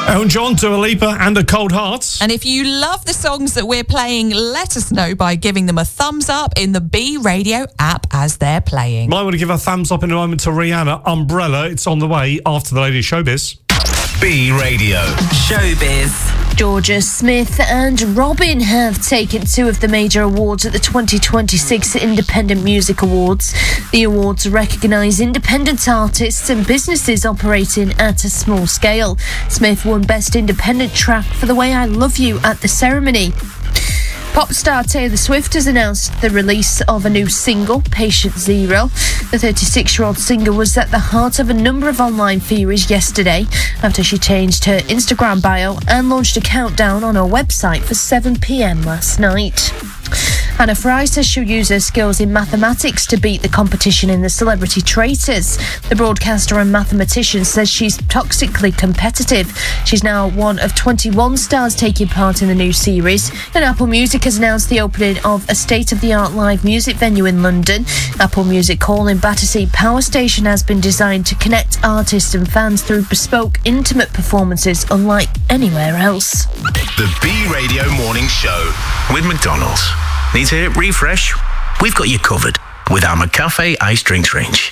Elton John, Dua Lipa and A Cold Heart. And if you love the songs that we're playing, let us know by giving them a thumbs up in the B Radio app as they're playing. Might want to give a thumbs up in a moment to Rihanna, Umbrella. It's on the way after the Lady Showbiz. B Radio Showbiz. Georgia Smith and Robin have taken two of the major awards at the 2026 Independent Music Awards. The awards recognise independent artists and businesses operating at a small scale. Smith won Best Independent Track for The Way I Love You at the ceremony. Pop star Taylor Swift has announced the release of a new single, Patient Zero. The 36-year-old singer was at the heart of a number of online theories yesterday after she changed her Instagram bio and launched a countdown on her website for 7 p.m. last night. Hannah Fry says she'll use her skills in mathematics to beat the competition in the Celebrity Traitors. The broadcaster and mathematician says she's toxically competitive. She's now one of 21 stars taking part in the new series. And Apple Music has announced the opening of a state-of-the-art live music venue in London. Apple Music Hall in Battersea Power Station has been designed to connect artists and fans through bespoke, intimate performances unlike anywhere else. The B Radio Morning Show with McDonald's. Need to hit refresh? We've got you covered with our McCafe Ice Drinks range.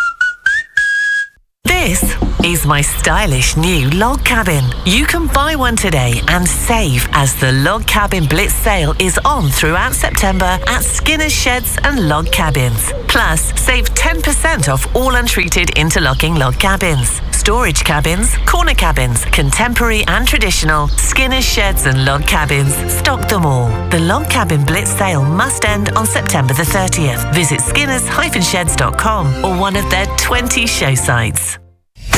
This is my stylish new log cabin. You can buy one today and save as the Log Cabin Blitz sale is on throughout September at Skinner's Sheds and Log Cabins. Plus, save 10% off all untreated interlocking log cabins. Storage cabins, corner cabins, contemporary and traditional, Skinner's Sheds and Log Cabins. Stock them all. The Log Cabin Blitz sale must end on September the 30th. Visit skinners-sheds.com or one of their 20 show sites.